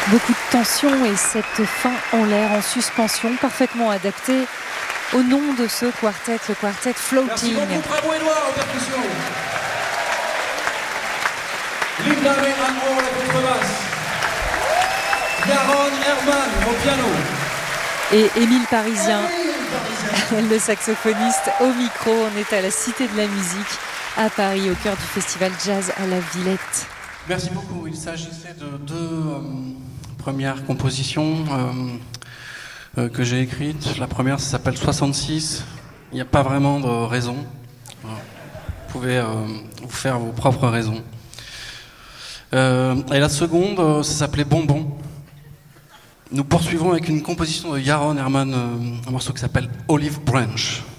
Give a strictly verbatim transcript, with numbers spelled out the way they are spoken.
Beaucoup de tension et cette fin en l'air, en suspension, parfaitement adaptée au nom de ce quartet, le quartet Floating. Merci beaucoup, bravo Edouard aux percussions. Linda May-Amon à la contrebasse. Yaron Herman au piano. Et Émile Parisien, le saxophoniste au micro. On est à la Cité de la Musique à Paris, au cœur du festival Jazz à la Villette. Merci beaucoup. Il s'agissait de deux euh, premières compositions euh, euh, que j'ai écrites. La première, ça s'appelle soixante-six. Il n'y a pas vraiment de raison. Vous pouvez euh, vous faire vos propres raisons. Euh, et la seconde, euh, ça s'appelait Bonbon. Nous poursuivons avec une composition de Yaron Herman, euh, un morceau qui s'appelle Olive Branch.